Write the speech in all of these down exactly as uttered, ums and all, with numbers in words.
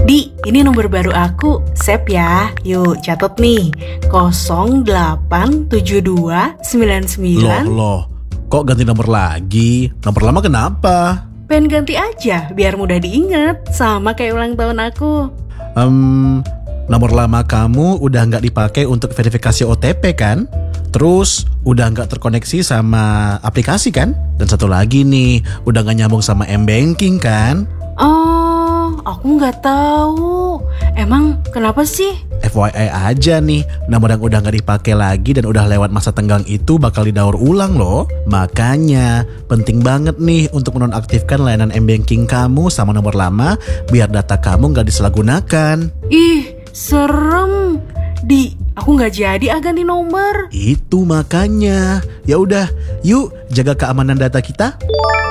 Di, ini nomor baru aku, save ya. Yuk, catat nih. nol delapan tujuh dua sembilan sembilan. Loh, loh, kok ganti nomor lagi? Nomor lama kenapa? Pengen ganti aja, biar mudah diingat. Sama kayak ulang tahun aku. Um, nomor lama kamu udah nggak dipakai untuk verifikasi O T P kan? Terus udah nggak terkoneksi sama aplikasi kan? Dan satu lagi nih, udah nggak nyambung sama M-Banking kan? Oh, aku nggak tahu. Emang kenapa sih? F Y I aja nih, nomor yang udah nggak dipakai lagi dan udah lewat masa tenggang itu bakal didaur ulang loh. Makanya penting banget nih untuk menonaktifkan layanan M-Banking kamu sama nomor lama biar data kamu nggak disalahgunakan. Ih, serem. Di, aku nggak jadi ah ganti nomor. Itu makanya. Ya udah, yuk jaga keamanan data kita.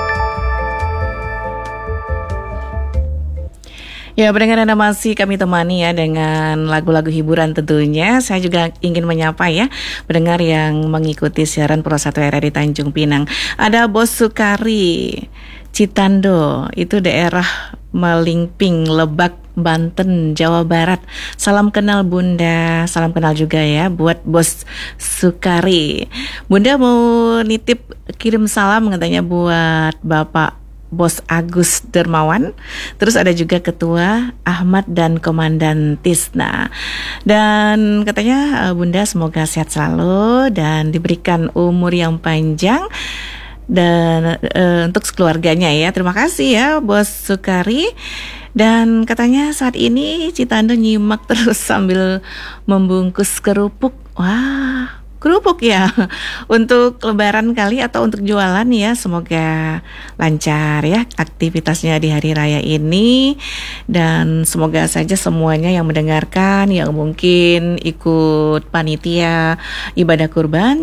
Ya, pendengar Anda masih kami temani ya dengan lagu-lagu hiburan tentunya. Saya juga ingin menyapa ya pendengar yang mengikuti siaran Pro satu R R di Tanjung Pinang. Ada Bos Sukari, Citando, itu daerah Melingping, Lebak, Banten, Jawa Barat. Salam kenal Bunda, salam kenal juga ya buat Bos Sukari. Bunda mau nitip kirim salam katanya buat Bapak Bos Agus Dermawan. Terus ada juga Ketua Ahmad dan Komandan Tisna. Dan katanya Bunda semoga sehat selalu dan diberikan umur yang panjang dan e, untuk keluarganya ya. Terima kasih ya Bos Sukari. Dan katanya saat ini Citando nyimak terus sambil membungkus kerupuk. Wah, kerupuk ya untuk lebaran kali atau untuk jualan ya. Semoga lancar ya aktivitasnya di hari raya ini. Dan semoga saja semuanya yang mendengarkan, yang mungkin ikut panitia ibadah kurban